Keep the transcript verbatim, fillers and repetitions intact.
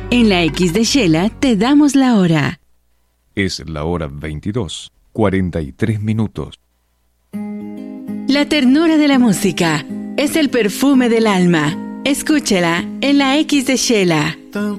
En la X de Shela te damos la hora. Es la hora veintidós, cuarenta y tres minutos. La ternura de la música es el perfume del alma. Escúchela en la X de Shela.